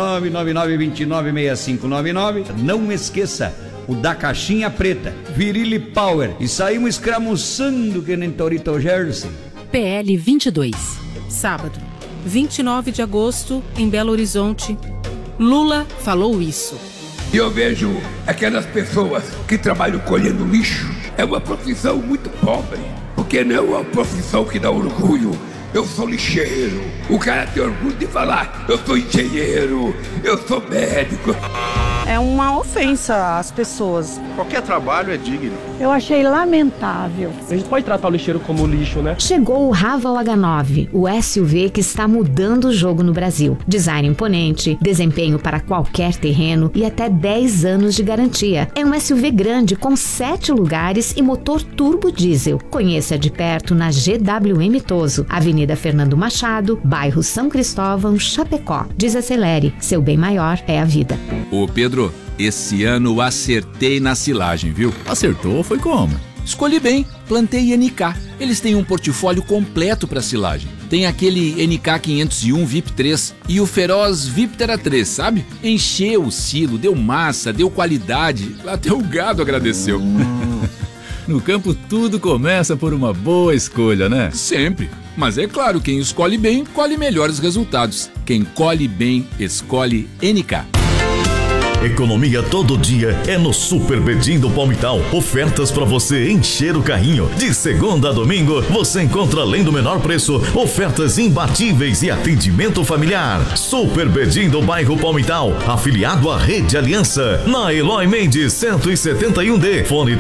999296599. Não esqueça, o da caixinha preta, Virile Power. E saímos escramuçando que nem Torito Jersey. PL 22, sábado, 29 de agosto, em Belo Horizonte. Lula falou isso. Eu vejo aquelas pessoas que trabalham colhendo lixo. É uma profissão muito pobre, porque não é uma profissão que dá orgulho. Eu sou lixeiro. O cara tem orgulho de falar, eu sou engenheiro, eu sou médico. É uma ofensa às pessoas. Qualquer trabalho é digno. Eu achei lamentável. A gente pode tratar o lixeiro como lixo, né? Chegou o Raval H9, o SUV que está mudando o jogo no Brasil. Design imponente, desempenho para qualquer terreno e até 10 anos de garantia. É um SUV grande com 7 lugares e motor turbo diesel. Conheça de perto na GWM Toso, Avenida Fernando Machado, bairro São Cristóvão, Chapecó. Desacelere, seu bem maior é a vida. Ô Pedro, esse ano acertei na silagem, viu? Acertou foi como? Escolhi bem, plantei NK. Eles têm um portfólio completo para silagem. Tem aquele NK 501 VIP 3 e o Feroz Viptera 3, sabe? Encheu o silo, deu massa, deu qualidade, até o gado agradeceu. No campo tudo começa por uma boa escolha, né? Sempre. Mas é claro, quem escolhe bem, colhe melhores resultados. Quem colhe bem, escolhe NK. Economia todo dia é no Super Bedim do Palmital. Ofertas para você encher o carrinho. De segunda a domingo, você encontra, além do menor preço, ofertas imbatíveis e atendimento familiar. Super Bedim do bairro Palmital, afiliado à Rede Aliança. Na Eloy Mendes 171D, fone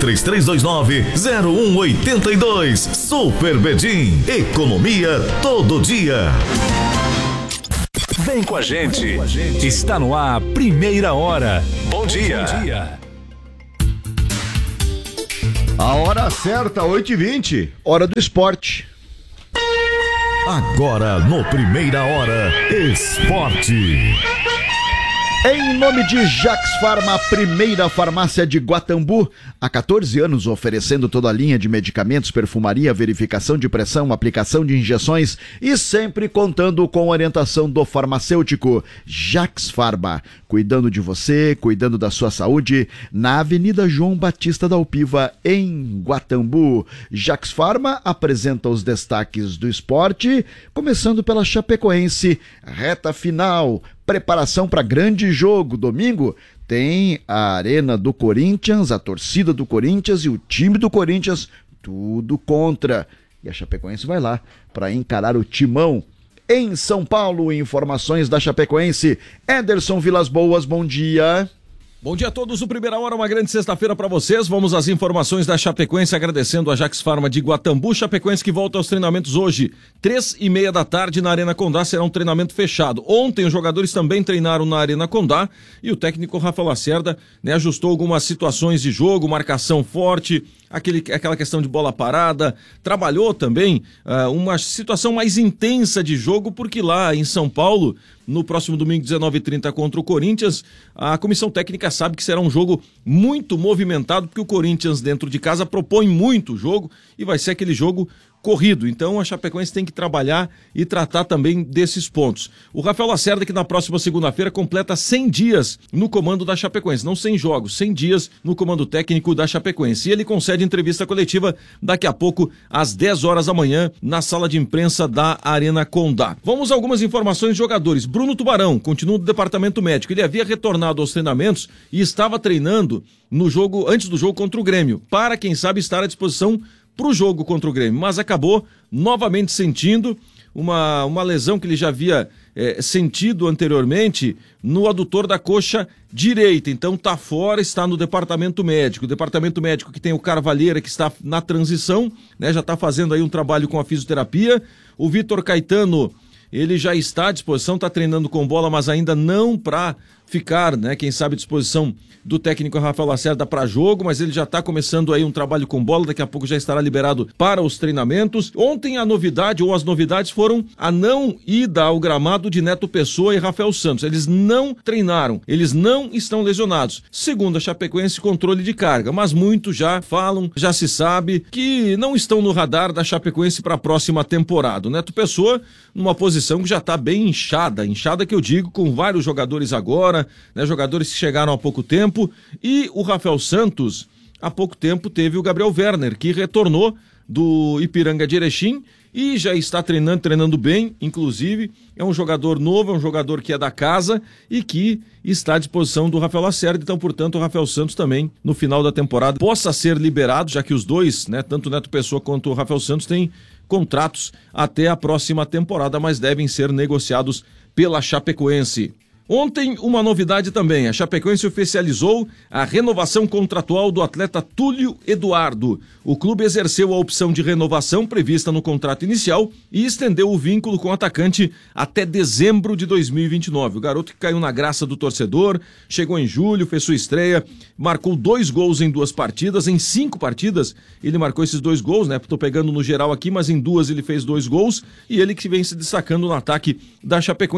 3329-0182. Super Bedim, economia todo dia. Vem com a gente. Está no ar, Primeira Hora. Bom dia. A hora certa, 8h20. Hora do esporte. Agora no Primeira Hora, esporte. Em nome de Jax Farma, a primeira farmácia de Guatambu, há 14 anos oferecendo toda a linha de medicamentos, perfumaria, verificação de pressão, aplicação de injeções e sempre contando com orientação do farmacêutico. Jax Farma, cuidando de você, cuidando da sua saúde, na Avenida João Batista da Alpiva, em Guatambu. Jax Farma apresenta os destaques do esporte, começando pela Chapecoense, reta final. Preparação para grande jogo. Domingo tem a Arena do Corinthians, a torcida do Corinthians e o time do Corinthians, tudo contra. E a Chapecoense vai lá para encarar o Timão. Em São Paulo, informações da Chapecoense. Ederson Vilas Boas, bom dia. Bom dia a todos, o Primeira Hora, uma grande sexta-feira para vocês. Vamos às informações da Chapecoense, agradecendo a Jax Farma de Guatambu. Chapecoense que volta aos treinamentos hoje, 3h30 da tarde na Arena Condá, será um treinamento fechado. Ontem os jogadores também treinaram na Arena Condá e o técnico Rafael Lacerda, ajustou algumas situações de jogo, marcação forte, aquela questão de bola parada, trabalhou também uma situação mais intensa de jogo, porque lá em São Paulo, no próximo domingo, 19h30, contra o Corinthians, a comissão técnica sabe que será um jogo muito movimentado, porque o Corinthians dentro de casa propõe muito o jogo e vai ser aquele jogo corrido. Então a Chapecoense tem que trabalhar e tratar também desses pontos. O Rafael Lacerda, que na próxima segunda-feira completa 100 dias no comando da Chapecoense, não 100 jogos, 100 dias no comando técnico da Chapecoense. E ele concede entrevista coletiva daqui a pouco, às 10 horas da manhã, na sala de imprensa da Arena Condá. Vamos a algumas informações de jogadores. Bruno Tubarão continua no departamento médico. Ele havia retornado aos treinamentos e estava treinando no jogo, antes do jogo contra o Grêmio, para, quem sabe, estar à disposição para o jogo contra o Grêmio, mas acabou novamente sentindo uma lesão que ele já havia sentido anteriormente no adutor da coxa direita. Então tá fora, está no departamento médico. O departamento médico que tem o Carvalheira, que está na transição, já está fazendo aí um trabalho com a fisioterapia. O Vitor Caetano, ele já está à disposição, está treinando com bola, mas ainda não para ficar, quem sabe, à disposição do técnico Rafael Lacerda para jogo, mas ele já está começando aí um trabalho com bola, daqui a pouco já estará liberado para os treinamentos. Ontem a novidade, ou as novidades, foram a não ida ao gramado de Neto Pessoa e Rafael Santos. Eles não treinaram, eles não estão lesionados. Segundo a Chapecoense, controle de carga, mas muitos já falam, já se sabe que não estão no radar da Chapecoense para a próxima temporada. O Neto Pessoa numa posição que já está bem inchada que eu digo, com vários jogadores agora, jogadores que chegaram há pouco tempo. E o Rafael Santos, há pouco tempo, teve o Gabriel Werner, que retornou do Ipiranga de Erechim e já está treinando bem, inclusive. É um jogador novo, é um jogador que é da casa e que está à disposição do Rafael Lacerda. Então, portanto, o Rafael Santos também, no final da temporada, possa ser liberado, já que os dois, tanto o Neto Pessoa quanto o Rafael Santos, têm contratos até a próxima temporada, mas devem ser negociados pela Chapecoense. Ontem, uma novidade também. A Chapecoense oficializou a renovação contratual do atleta Túlio Eduardo. O clube exerceu a opção de renovação prevista no contrato inicial e estendeu o vínculo com o atacante até dezembro de 2029. O garoto que caiu na graça do torcedor, chegou em julho, fez sua estreia, marcou 2 gols em 2 partidas. Em 5 partidas, ele marcou esses 2 gols, Tô pegando no geral aqui, mas em 2 ele fez 2 gols. E ele que vem se destacando no ataque da Chapecoense,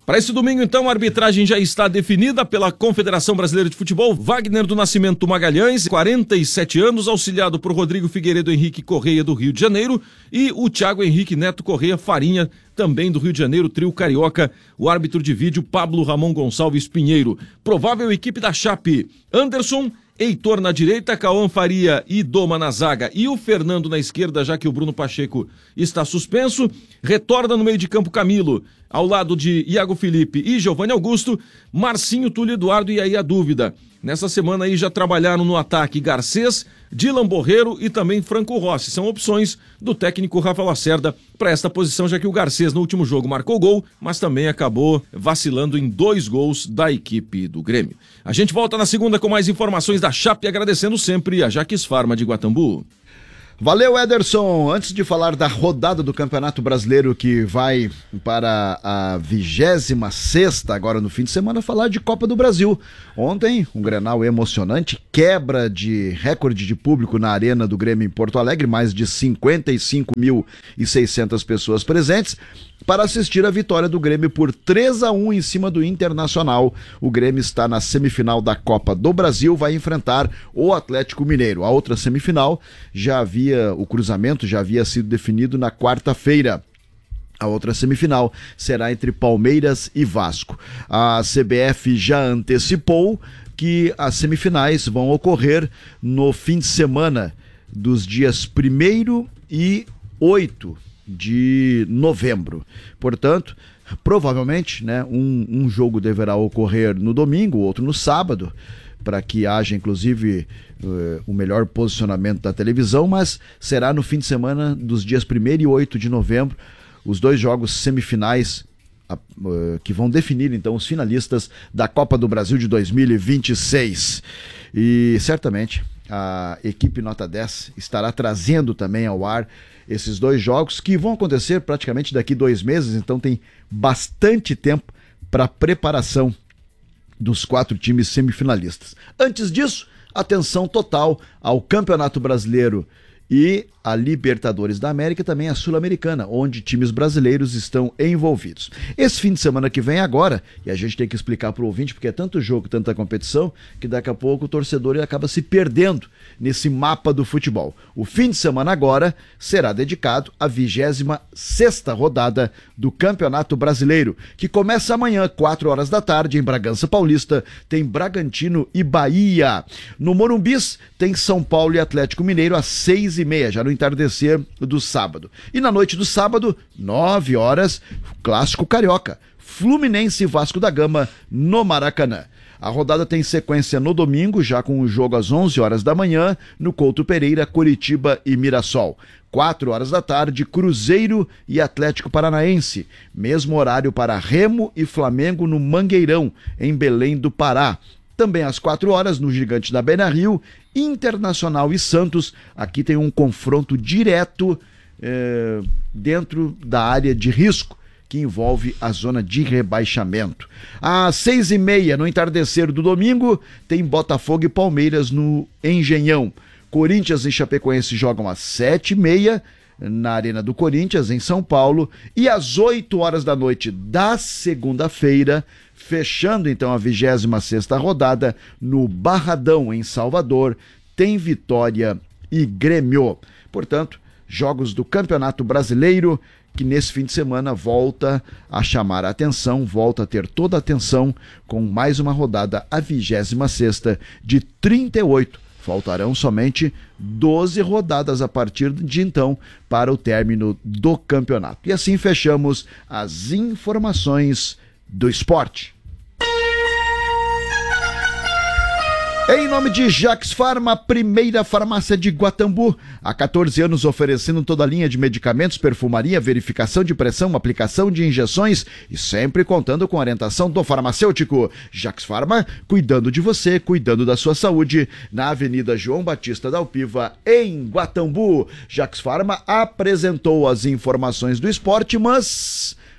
Para esse domingo, então, a arbitragem já está definida pela Confederação Brasileira de Futebol. Wagner do Nascimento Magalhães, 47 anos, auxiliado por Rodrigo Figueiredo Henrique Correia, do Rio de Janeiro, e o Thiago Henrique Neto Correia Farinha, também do Rio de Janeiro, trio carioca. O árbitro de vídeo, Pablo Ramon Gonçalves Pinheiro. Provável equipe da Chape: Anderson, Heitor na direita, Cauã Faria e Doma na zaga e o Fernando na esquerda, já que o Bruno Pacheco está suspenso. Retorna no meio de campo Camilo, ao lado de Iago Felipe e Giovanni Augusto, Marcinho, Túlio Eduardo e aí a dúvida. Nessa semana aí já trabalharam no ataque Garcês, Dylan Borreiro e também Franco Rossi. São opções do técnico Rafa Lacerda para esta posição, já que o Garcês no último jogo marcou gol, mas também acabou vacilando em 2 gols da equipe do Grêmio. A gente volta na segunda com mais informações da Chape, agradecendo sempre a Jaques Farma de Guatambu. Valeu, Ederson. Antes de falar da rodada do Campeonato Brasileiro que vai para a 26ª agora no fim de semana, falar de Copa do Brasil. Ontem, um Grenal emocionante, quebra de recorde de público na Arena do Grêmio em Porto Alegre, mais de 55.600 pessoas presentes, para assistir a vitória do Grêmio por 3-1 em cima do Internacional. O Grêmio está na semifinal da Copa do Brasil, vai enfrentar o Atlético Mineiro. A outra semifinal o cruzamento já havia sido definido na quarta-feira. A outra semifinal será entre Palmeiras e Vasco. A CBF já antecipou que as semifinais vão ocorrer no fim de semana dos dias 1º e 8 de novembro. Portanto, provavelmente, né, um jogo deverá ocorrer no domingo, outro no sábado, para que haja, inclusive, o melhor posicionamento da televisão, mas será no fim de semana dos dias 1º e 8 de novembro, os 2 jogos semifinais que vão definir, então, os finalistas da Copa do Brasil de 2026. E, certamente, a equipe Nota 10 estará trazendo também ao ar esses 2 jogos, que vão acontecer praticamente daqui 2 meses, então tem bastante tempo para preparação dos 4 times semifinalistas. Antes disso, atenção total ao Campeonato Brasileiro e a Libertadores da América, também a Sul-Americana, onde times brasileiros estão envolvidos. Esse fim de semana que vem agora, e a gente tem que explicar para o ouvinte, porque é tanto jogo, tanta competição, que daqui a pouco o torcedor acaba se perdendo nesse mapa do futebol. O fim de semana agora será dedicado à 26ª rodada do Campeonato Brasileiro, que começa amanhã, 4 horas da tarde, em Bragança Paulista, tem Bragantino e Bahia. No Morumbis tem São Paulo e Atlético Mineiro às 6h30, já no entardecer do sábado. E na noite do sábado, 9 horas, clássico carioca, Fluminense e Vasco da Gama no Maracanã. A rodada tem sequência no domingo, já com o jogo às 11 horas da manhã, no Couto Pereira, Coritiba e Mirassol. 4 horas da tarde, Cruzeiro e Atlético Paranaense. Mesmo horário para Remo e Flamengo no Mangueirão, em Belém do Pará. Também às 4 horas, no Gigante da Beira-Rio, Internacional e Santos. Aqui tem um confronto direto dentro da área de risco, que envolve a zona de rebaixamento. Às 6h30, no entardecer do domingo, tem Botafogo e Palmeiras no Engenhão. Corinthians e Chapecoense jogam às 7h30 na Arena do Corinthians, em São Paulo. E às 8 horas da noite da segunda-feira, fechando então a 26ª rodada, no Barradão, em Salvador, tem Vitória e Grêmio. Portanto, jogos do Campeonato Brasileiro, que nesse fim de semana volta a chamar a atenção, volta a ter toda a atenção, com mais uma rodada, a 26ª de 38. Faltarão somente 12 rodadas a partir de então para o término do campeonato. E assim fechamos as informações do esporte. Em nome de Jaques Farma, primeira farmácia de Guatambu, há 14 anos oferecendo toda a linha de medicamentos, perfumaria, verificação de pressão, aplicação de injeções e sempre contando com a orientação do farmacêutico. Jaques Farma, cuidando de você, cuidando da sua saúde, na Avenida João Batista da Alpiva, em Guatambu. Jaques Farma apresentou as informações do esporte, mas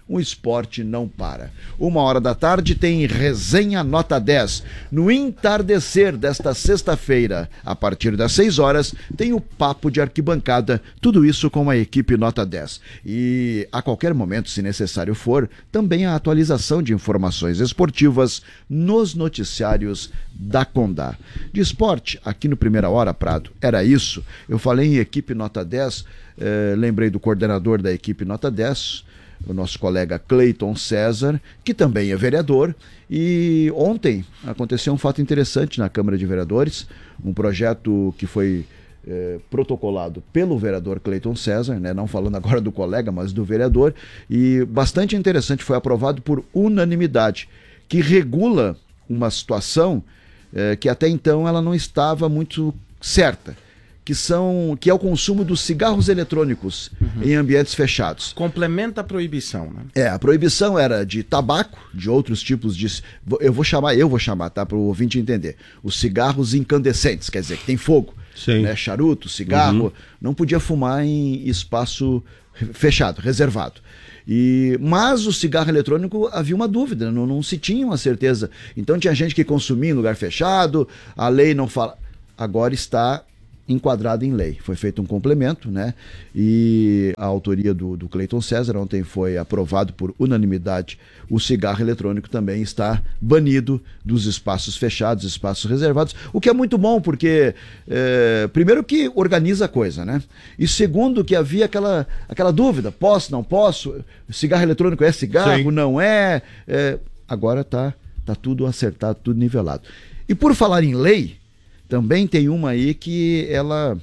o esporte não para. 13h tem Resenha Nota 10. No entardecer desta sexta-feira, a partir das 6h, tem o Papo de Arquibancada, tudo isso com a equipe Nota 10. E a qualquer momento, se necessário for, também a atualização de informações esportivas nos noticiários da Condá. De esporte, aqui no Primeira Hora, Prado, era isso. Eu falei em equipe Nota 10, lembrei do coordenador da equipe Nota 10, o nosso colega Cleiton César, que também é vereador, e ontem aconteceu um fato interessante na Câmara de Vereadores, um projeto que foi protocolado pelo vereador Cleiton César, né? Não falando agora do colega, mas do vereador, e bastante interessante, foi aprovado por unanimidade, que regula uma situação que até então ela não estava muito certa, que é o consumo dos cigarros eletrônicos em ambientes fechados. Complementa a proibição, né? A proibição era de tabaco, de outros tipos de... Eu vou chamar, tá? Para o ouvinte entender. Os cigarros incandescentes, quer dizer, que tem fogo. Sim. Né? Charuto, cigarro, não podia fumar em espaço fechado, reservado. Mas o cigarro eletrônico havia uma dúvida, não se tinha uma certeza. Então tinha gente que consumia em lugar fechado, a lei não fala... Agora está enquadrado em lei. Foi feito um complemento, né? E a autoria do Cleiton César, ontem foi aprovado por unanimidade, o cigarro eletrônico também está banido dos espaços fechados, espaços reservados, o que é muito bom, porque primeiro que organiza a coisa, né? E segundo que havia aquela dúvida, posso, não posso, cigarro eletrônico é cigarro, sim, não é, agora tá tudo acertado, tudo nivelado. E por falar em lei, também tem uma aí que ela,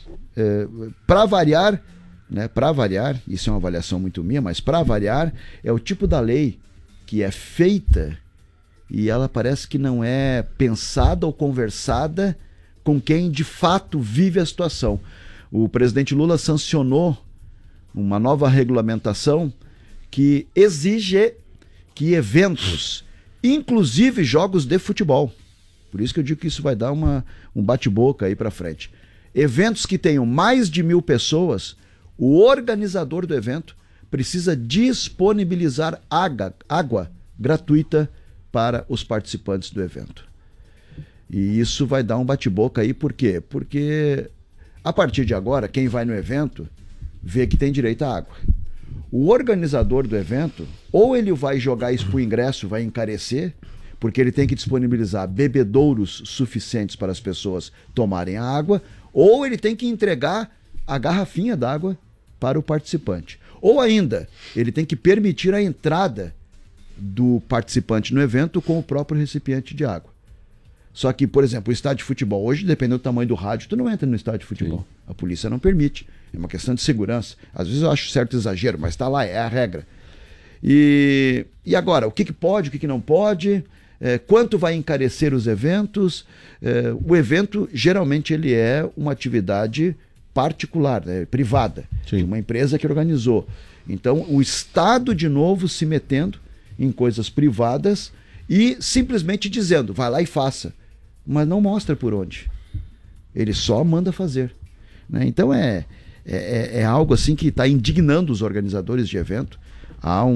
para variar, né, isso é uma avaliação muito minha, mas para variar, é o tipo da lei que é feita e ela parece que não é pensada ou conversada com quem de fato vive a situação. O presidente Lula sancionou uma nova regulamentação que exige que eventos, inclusive jogos de futebol, por isso que eu digo que isso vai dar um bate-boca aí para frente. Eventos que tenham mais de 1.000 pessoas, o organizador do evento precisa disponibilizar água gratuita para os participantes do evento. E isso vai dar um bate-boca aí, por quê? Porque a partir de agora, quem vai no evento vê que tem direito à água. O organizador do evento, ou ele vai jogar isso pro ingresso, vai encarecer, porque ele tem que disponibilizar bebedouros suficientes para as pessoas tomarem a água, ou ele tem que entregar a garrafinha d'água para o participante. Ou ainda, ele tem que permitir a entrada do participante no evento com o próprio recipiente de água. Só que, por exemplo, o estádio de futebol, hoje, dependendo do tamanho do rádio, tu não entra no estádio de futebol. Sim. A polícia não permite. É uma questão de segurança. Às vezes eu acho certo exagero, mas está lá, é a regra. E agora, o que pode, o que não pode... quanto vai encarecer os eventos? O evento, geralmente, ele é uma atividade particular, né, privada, de uma empresa que organizou. Então, o Estado, de novo, se metendo em coisas privadas e simplesmente dizendo, vai lá e faça. Mas não mostra por onde. Ele só manda fazer. Né? Então, é algo assim que está indignando os organizadores de evento. Há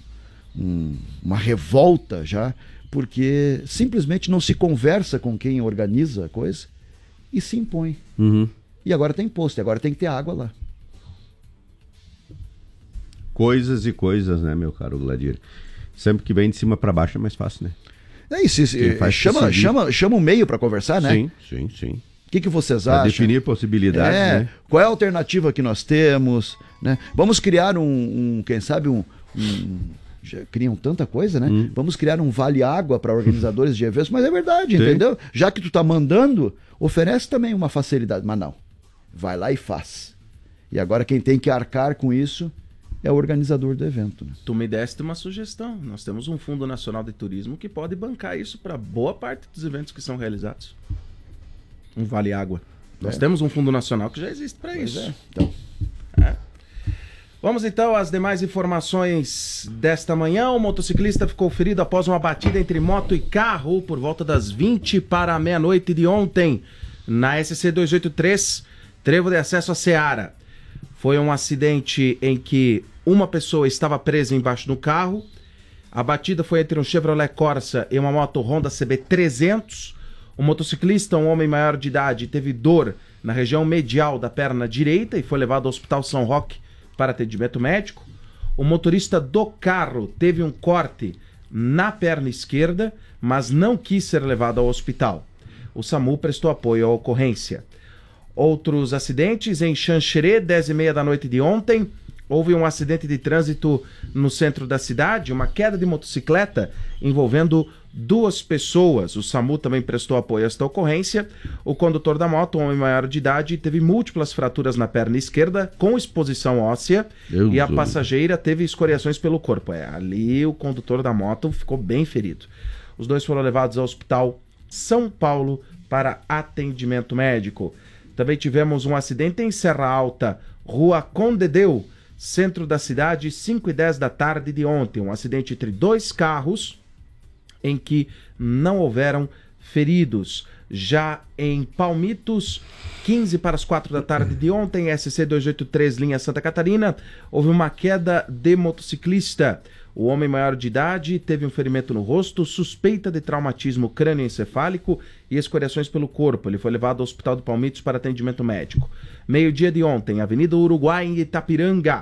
uma revolta já, porque simplesmente não se conversa com quem organiza a coisa e se impõe. E agora tem imposto, agora tem que ter água lá. Coisas e coisas, né, meu caro Gladir? Sempre que vem de cima para baixo é mais fácil, né? Chama um meio para conversar, né? Sim. O que vocês acham? Definir possibilidades, né? Qual é a alternativa que nós temos, né? Vamos criar quem sabe já criam tanta coisa, né? Vamos criar um vale-água para organizadores de eventos, mas é verdade, entendeu? Já que tu tá mandando, oferece também uma facilidade, mas não. Vai lá e faz. E agora quem tem que arcar com isso é o organizador do evento. Né? Tu me deste uma sugestão. Nós temos um Fundo Nacional de Turismo que pode bancar isso para boa parte dos eventos que são realizados. Um vale-água. Nós temos um Fundo Nacional que já existe para isso. Então. Vamos então às demais informações desta manhã. O motociclista ficou ferido após uma batida entre moto e carro por volta das 20 para a meia-noite de ontem, na SC 283, trevo de acesso a Ceará. Foi um acidente em que Uma pessoa estava presa embaixo do carro. A batida foi entre um Chevrolet Corsa e uma moto Honda CB300. O motociclista, um homem maior de idade, teve dor na região medial da perna direita e foi levado ao Hospital São Roque para atendimento médico. O motorista do carro teve um corte na perna esquerda, mas não quis ser levado ao hospital. O SAMU prestou apoio à ocorrência. Outros acidentes em Xanxerê, 10h30 da noite de ontem. Houve um acidente de trânsito no centro da cidade, uma queda de motocicleta envolvendo 2 pessoas. O SAMU também prestou apoio a esta ocorrência. O condutor da moto, um homem maior de idade, teve múltiplas fraturas na perna esquerda com exposição óssea e a passageira teve escoriações pelo corpo. Ali o condutor da moto ficou bem ferido. Os 2 foram levados ao Hospital São Paulo para atendimento médico. Também tivemos um acidente em Serra Alta, Rua Condedeu, centro da cidade, 5h10 da tarde de ontem. Um acidente entre 2 carros em que não houveram feridos. Já em Palmitos, 15:45 da tarde de ontem, SC 283, linha Santa Catarina, houve uma queda de motociclista. O homem maior de idade teve um ferimento no rosto, suspeita de traumatismo crânioencefálico e escoriações pelo corpo. Ele foi levado ao Hospital de Palmitos para atendimento médico. Meio-dia de ontem, Avenida Uruguai, em Itapiranga.